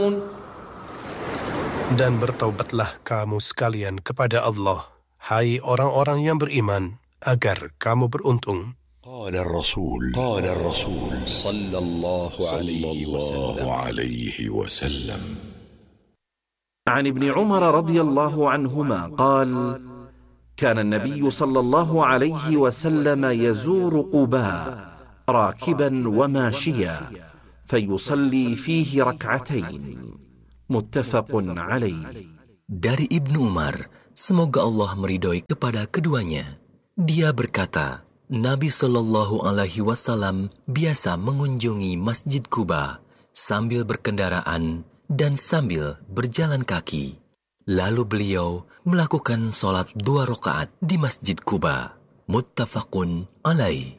Dan bertaubatlah kamu sekalian kepada Allah, hai orang-orang yang beriman, agar kamu beruntung. قال الرسول صلى الله عليه وسلم عن ابن عمر رضي الله عنهما قال: كان النبي صلى الله عليه وسلم يزور قباء راكبا وماشيا فيصلي فيه ركعتين متفق عليه. Dari Ibnu Umar, semoga Allah meridhoi kepada keduanya, dia berkata, Nabi Shallallahu Alaihi Wasallam biasa mengunjungi Masjid Quba sambil berkendaraan dan sambil berjalan kaki. Lalu beliau melakukan sholat 2 rakaat di Masjid Quba. Muttafaqun alaih.